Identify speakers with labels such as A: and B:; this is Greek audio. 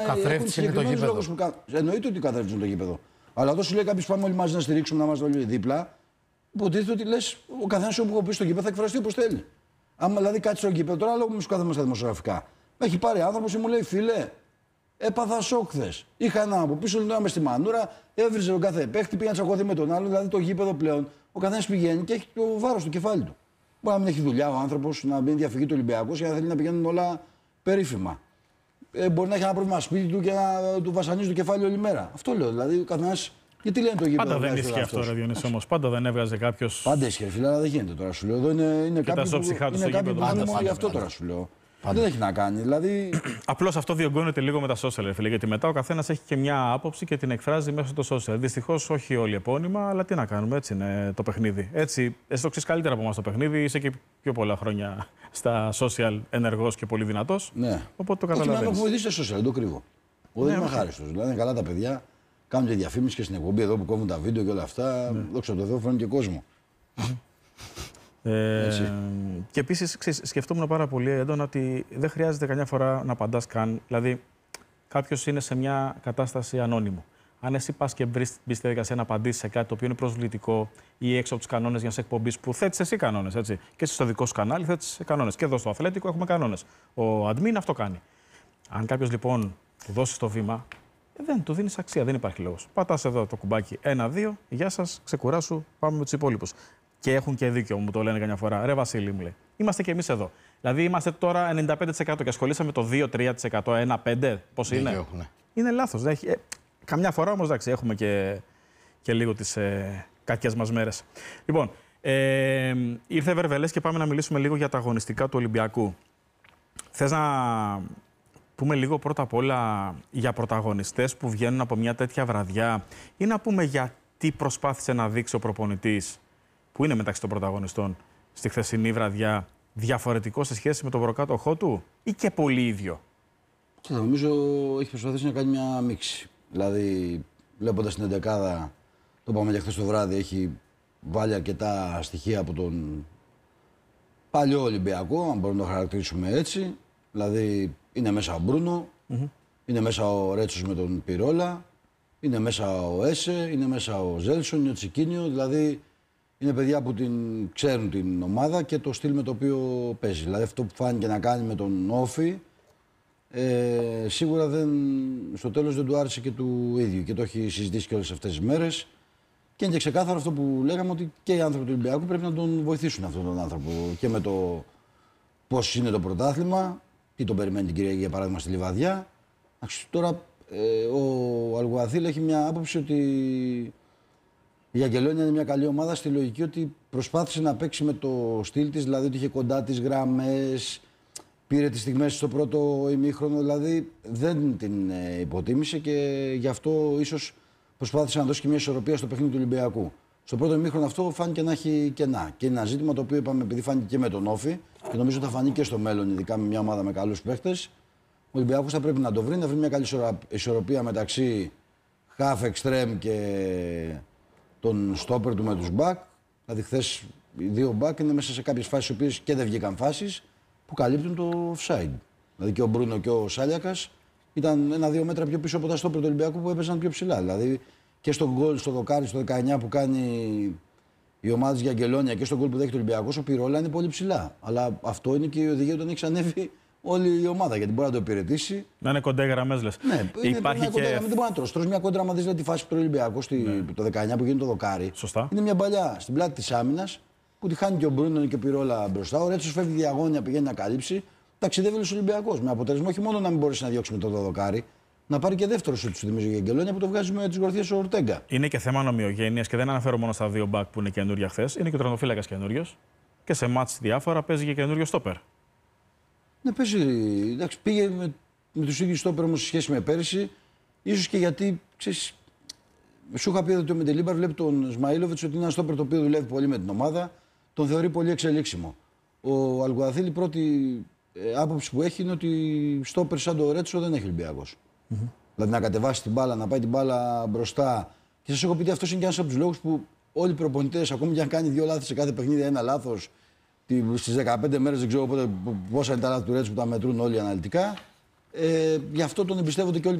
A: Καθρέφτης είναι το γήπεδο.
B: Εννοείται ότι καθρέφτης είναι το γήπεδο. Αλλά εδώ σου λέει κάποιος πάμε όλοι μαζί να στηρίξουμε, να είμαστε όλοι δίπλα. Υποτίθεται ότι λες ο καθένας όπου πει στο γήπεδο θα εκφραστεί όπως θέλει. Άμα δηλαδή κάτσει στο γήπεδο, τώρα λόγω μου σου κάθομαι στα δημοσιογραφικά. Με έχει πάρει άνθρωπος και μου λέει φίλε, έπαθα σοκ χθες. Είχα έναν από πίσω, λέω στη μανούρα, έβριζε τον κάθε παίχτη, πήγα να τσακωθεί με τον άλλο. Δηλαδή το γήπεδο πλέον ο καθένας πηγαίνει και έχει το βάρος στο κεφάλι του. Μπορεί να μην έχει δουλειά ο άνθρωπος, να μπει διαφυγή του Ολυμπιακού και να θέλει να πηγαίνουν όλα περίφημα. Μπορεί να έχει ένα πρόβλημα σπίτι του και να του βασανίζει το κεφάλι όλη μέρα. Αυτό λέω. Δηλαδή ο καθένας. Γιατί λένε το γήπεδο.
C: Πάντα δεν ίσχυε αυτό, ρε Διονύση, όμως. Πάντα δεν έβγαζε κάποιος.
B: Πάντα ίσχυε, φίλε, αλλά δεν γίνεται τώρα σου λέω. Εδώ είναι κάποιοι που πάνε μόνο για αυτό τώρα σου λέω. Δεν έχει να κάνει. Δηλαδή...
C: Απλώς αυτό διωγγώνεται λίγο με τα social, φίλε. Γιατί μετά ο καθένας έχει και μια άποψη και την εκφράζει μέσω των social. Δυστυχώς όχι όλοι επώνυμα, αλλά τι να κάνουμε, έτσι είναι το παιχνίδι. Έτσι, εσύ το ξέρεις καλύτερα από εμάς το παιχνίδι, είσαι και πιο πολλά χρόνια στα social ενεργός και πολύ δυνατός.
B: Ναι.
C: Οπότε το καταλαβαίνεις.
B: Όχι, με έχω βοηθήσει στα social, δεν το κρύβω. Δεν είμαι αχάριστος. Δηλαδή είναι καλά τα παιδιά. Κάνουν και διαφήμιση και στην εκπομπή εδώ που κόβουν τα βίντεο και όλα αυτά. Δόξα τω Θεώ, φέρνουν και κόσμο.
C: Και επίσης σκεφτόμουν πάρα πολύ έντονα ότι δεν χρειάζεται καμιά φορά να απαντάς καν. Δηλαδή, κάποιος είναι σε μια κατάσταση ανώνυμου. Αν εσύ πας και μπεις στη διαδικασία να απαντήσεις σε κάτι το οποίο είναι προσβλητικό ή έξω από τους κανόνες μιας εκπομπής που θέτεις εσύ κανόνες, έτσι. Και εσύ στο δικό σου κανάλι θέτεις κανόνες. Και εδώ στο Αθλέτικο έχουμε κανόνες. Ο admin αυτό κάνει. Αν κάποιος λοιπόν του δώσει το βήμα. Δεν του δίνεις αξία, δεν υπάρχει λόγος. Πατάς εδώ το κουμπάκι 1-2, γεια σας, ξεκουράσου, πάμε με τους υπόλοιπους. Και έχουν και δίκιο, μου το λένε καμιά φορά. Ρε Βασίλη, μου λέει. Είμαστε κι εμείς εδώ. Δηλαδή είμαστε τώρα 95% και ασχολήσαμε με το 2-3%, 1-5%. Πώς είναι.
A: Ναι.
C: Είναι λάθος. Καμιά φορά όμως εντάξει, έχουμε και λίγο τις κακές μας μέρες. Λοιπόν, ήρθε Βερβελές και πάμε να μιλήσουμε λίγο για τα αγωνιστικά του Ολυμπιακού. Θες να πούμε λίγο πρώτα απ' όλα για πρωταγωνιστές που βγαίνουν από μια τέτοια βραδιά ή να πούμε γιατί προσπάθησε να δείξει ο προπονητής που είναι μεταξύ των πρωταγωνιστών στη χθεσινή βραδιά διαφορετικό σε σχέση με τον προκάτοχό του ή και πολύ ίδιο.
B: Και νομίζω έχει προσπαθήσει να κάνει μια μίξη. Δηλαδή, βλέποντας την εντεκάδα, το είπαμε και χθες το βράδυ, έχει βάλει αρκετά στοιχεία από τον παλιό Ολυμπιακό, αν μπορούμε να το χαρακτηρίσουμε έτσι. Δηλαδή, είναι μέσα ο Μπρούνο, είναι μέσα ο Ρέτσος με τον Πυρόλα, είναι μέσα ο Έσε, είναι μέσα ο Ζέλσον, ο Τσικίνιο. Δηλαδή, είναι παιδιά που ξέρουν την ομάδα και το στυλ με το οποίο παίζει. Δηλαδή, αυτό που φάνηκε να κάνει με τον Όφη, σίγουρα στο τέλος δεν του άρεσε και του ίδιου και το έχει συζητήσει και όλες αυτές τις μέρες. Και είναι και ξεκάθαρο αυτό που λέγαμε, ότι και οι άνθρωποι του Ολυμπιακού πρέπει να τον βοηθήσουν αυτόν τον άνθρωπο και με το πώς είναι το πρωτάθλημα. Τι τον περιμένει την Κυριακή, για παράδειγμα, στη Λιβαδιά. Τώρα ο Αλγουαθίλ έχει μια άποψη ότι η Αγγελόνια είναι μια καλή ομάδα στη λογική ότι προσπάθησε να παίξει με το στυλ της, δηλαδή ότι είχε κοντά τις γραμμές, πήρε τις στιγμές στο πρώτο ημίχρονο, δηλαδή δεν την υποτίμησε και γι' αυτό ίσως προσπάθησε να δώσει και μια ισορροπία στο παιχνίδι του Ολυμπιακού. Στο πρώτο ημίχρονο αυτό φάνηκε να έχει κενά. Και είναι ένα ζήτημα το οποίο είπαμε, επειδή φάνηκε και με τον Όφη και νομίζω θα φανεί και στο μέλλον, ειδικά με μια ομάδα με καλούς παίχτες. Ο Ολυμπιακός θα πρέπει να το βρει, να βρει μια καλή ισορροπία μεταξύ half extreme και τον stopper του με τους back. Δηλαδή, χθες οι δύο back είναι μέσα σε κάποιες φάσεις οι οποίες και δεν βγήκαν φάσεις που καλύπτουν το offside. Δηλαδή και ο Μπρούνο και ο Σάλιακας ήταν 1-2 μέτρα πιο πίσω από τα stopper του Ολυμπιακού που έπαιζαν πιο ψηλά. Δηλαδή, και στον γκολ στο δοκάρι στο 19 που κάνει η ομάδα της Αγγελόνια και στον γκολ που δέχεται ο Ολυμπιακός, ο Πυρόλα είναι πολύ ψηλά. Αλλά αυτό είναι και η οδηγία όταν έχει ανέβει όλη η ομάδα, γιατί μπορεί να το υπηρετήσει.
C: Να είναι κοντά οι γραμμές, λες.
B: Ναι, υπάρχει και... δεν μπορεί να τρως. Τρως μια κόντρα, άμα δεις τη φάση που τρώει ο Ολυμπιακός το 19 που γίνει το δοκάρι.
C: Σωστά.
B: Είναι μια παλιά στην πλάτη της άμυνας που τη χάνει και ο Μπρούνο και ο Πυρόλα μπροστά. Ο Ρέτσος φεύγει διαγώνια, πηγαίνει να καλύψει. Ταξιδεύει ο Ολυμπιακός. Με αποτέλεσμα όχι μόνο να μην μπορέσει να διώξει με το δοκάρι, να πάρει και δεύτερο σου, θυμίζω, για Αγγελόνια που το βγάζει με τις γορθίες ο Ορτέγκα.
C: Είναι και θέμα νομιογένειας και δεν αναφέρω μόνο στα δύο μπακ που είναι καινούρια χθες. Είναι και ο τερματοφύλακας καινούριος. Και σε μάτς διάφορα παίζει και καινούριο στόπερ.
B: Ναι, παίζει. Εντάξει, πήγε με τους ίδιους στόπερ όμως σε σχέση με πέρυσι. Ίσως και γιατί, ξέρεις, σου είχα πει ότι ο Μεντελίμπαρ βλέπει τον Σμαΐλοβιτς ότι είναι ένα στόπερ το οποίο δουλεύει πολύ με την ομάδα. Τον θεωρεί πολύ εξελίξιμο. Ο Αλγκουαθίλ η πρώτη άποψη που έχει είναι ότι στόπερ σαν το Ρέτσο δεν έχει Ολυμπιακός. Δηλαδή να κατεβάσει την μπάλα, να πάει την μπάλα μπροστά. Και σας έχω πει ότι αυτός είναι και ένας από τους λόγους που όλοι οι προπονητές, ακόμη και αν κάνει δύο λάθη σε κάθε παιχνίδι, ένα λάθος, στις 15 μέρες δεν ξέρω πόσα είναι τα λάθη του Ρέτσου που τα μετρούν όλοι αναλυτικά. Γι' αυτό τον εμπιστεύονται και όλοι.